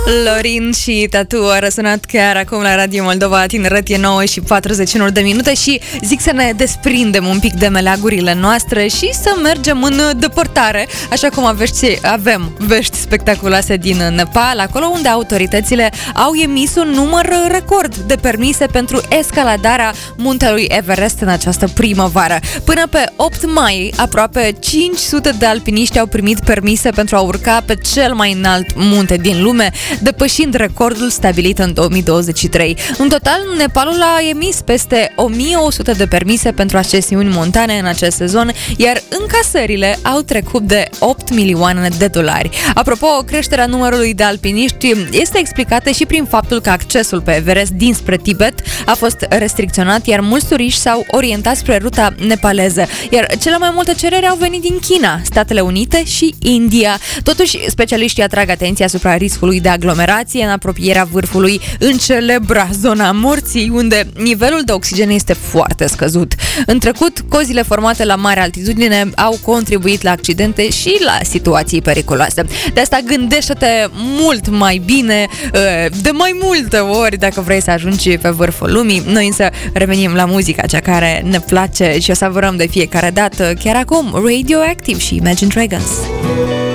Lorin și Tatu a răsunat chiar acum la Radio Moldova Tineret, e 9 și 41 de minute și zic să ne desprindem un pic de meleagurile noastre și să mergem în depărtare, așa cum avem vești spectaculoase din Nepal, acolo unde autoritățile au emis un număr record de permise pentru escaladarea muntelui Everest în această primăvară. Până pe 8 mai, aproape 500 de alpiniști au primit permise pentru a urca pe cel mai înalt munte din lume, depășind recordul stabilit în 2023. În total, Nepalul a emis peste 1100 de permise pentru ascensiuni montane în acest sezon, iar încasările au trecut de 8 milioane de dolari. Apropo, creșterea numărului de alpiniști este explicată și prin faptul că accesul pe Everest dinspre Tibet a fost restricționat, iar mulți turiști s-au orientat spre ruta nepaleză, iar cele mai multe cereri au venit din China, Statele Unite și India. Totuși, specialiștii atrag atenția asupra riscului de aglomerație în apropierea vârfului în celebra zona morții, unde nivelul de oxigen este foarte scăzut. În trecut, cozile formate la mare altitudine au contribuit la accidente și la situații periculoase. De asta gândește-te mult mai bine, de mai multe ori, dacă vrei să ajungi pe vârful lumii. Noi însă revenim la muzica cea care ne place și o savurăm de fiecare dată. Chiar acum, Radioactive și Imagine Dragons.